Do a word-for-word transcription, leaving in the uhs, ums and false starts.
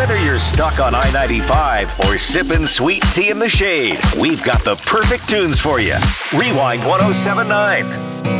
Whether you're stuck on I ninety-five or sipping sweet tea in the shade, we've got the perfect tunes for you. Rewind ten seventy-nine.